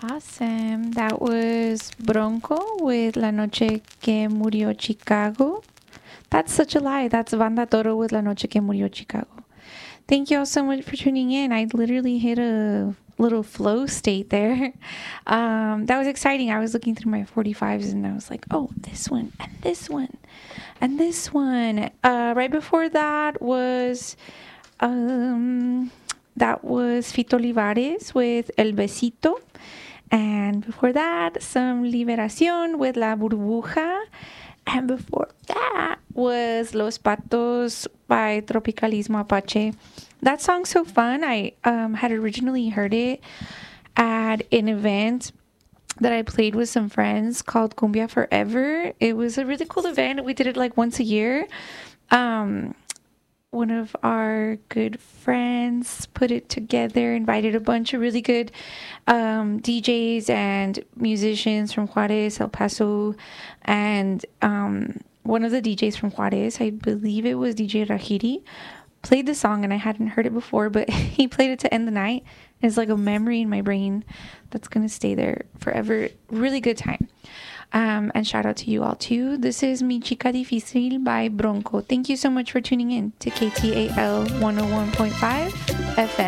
Awesome. That was Bronco with La Noche que Murió Chicago. That's such a lie. That's Banda Toro with La Noche que Murió Chicago. Thank you all so much for tuning in. I literally hit a little flow state there. That was exciting. I was looking through my 45s and I was like, oh, this one and this one and this one. Right before that was Fito Olivares with El Besito. And before that, some Liberación with La Burbuja. And before that was Los Patos by Tropicalismo Apache. That song's so fun. I had originally heard it at an event that I played with some friends called Cumbia Forever. It was a really cool event. We did it like once a year. One of our good friends put it together, invited a bunch of really good DJs and musicians from Juarez, El Paso, and one of the DJs from Juarez, I believe it was DJ Rahiri, played the song, and I hadn't heard it before, but he played it to end the night. It's like a memory in my brain that's going to stay there forever. Really good time. And shout out to you all too. This is Mi Chica Difícil by Bronco. Thank you so much for tuning in to KTAL 101.5 FM.